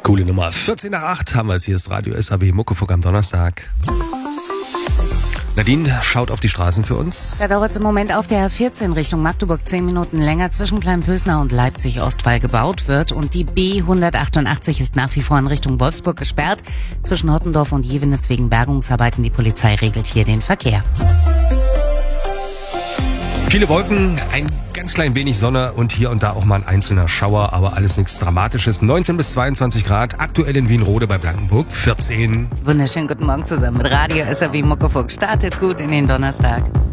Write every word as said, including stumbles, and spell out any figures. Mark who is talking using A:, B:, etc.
A: Coole Nummer. vierzehn nach acht haben wir es. Hier ist Radio S A W Muckefuck am Donnerstag. Nadine schaut auf die Straßen für uns.
B: Da dauert es im Moment auf der R vierzehn Richtung Magdeburg zehn Minuten länger zwischen Kleinpösner und Leipzig-Ost, weil gebaut wird. Und die B hundertachtundachtzig ist nach wie vor in Richtung Wolfsburg gesperrt. Zwischen Hottendorf und Jevenitz wegen Bergungsarbeiten. Die Polizei regelt hier den Verkehr.
A: Viele Wolken, ein ganz klein wenig Sonne und hier und da auch mal ein einzelner Schauer, aber alles nichts Dramatisches. neunzehn bis zweiundzwanzig Grad, aktuell in Wienrode bei Blankenburg vierzehn.
B: Wunderschönen guten Morgen zusammen mit Radio S A W Muckefuck. Startet gut in den Donnerstag.